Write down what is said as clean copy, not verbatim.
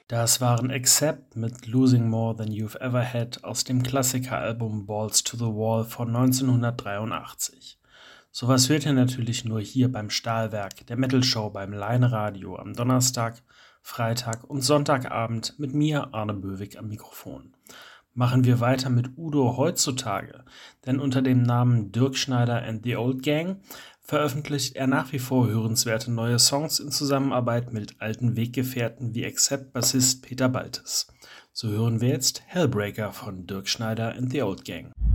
Das waren Accept mit Losing More Than You've Ever Had aus dem Klassikeralbum Balls to the Wall von 1983. Sowas hört ihr natürlich nur hier beim Stahlwerk, der Metal-Show beim Line-Radio am Donnerstag, Freitag und Sonntagabend mit mir, Arne Böwig, am Mikrofon. Machen wir weiter mit Udo heutzutage, denn unter dem Namen Dirk Schneider and the Old Gang veröffentlicht er nach wie vor hörenswerte neue Songs in Zusammenarbeit mit alten Weggefährten wie Accept-Bassist Peter Baltes. So hören wir jetzt Hellbreaker von Dirk Schneider and the Old Gang.